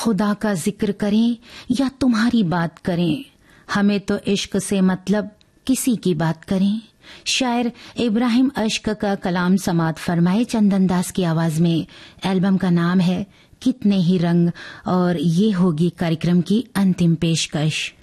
खुदा का जिक्र करें या तुम्हारी बात करें, हमें तो इश्क से मतलब किसी की बात करें। शायर इब्राहिम अश्क का कलाम समात फरमाए चंदन दास की आवाज में। एल्बम का नाम है कितने ही रंग और ये होगी कार्यक्रम की अंतिम पेशकश।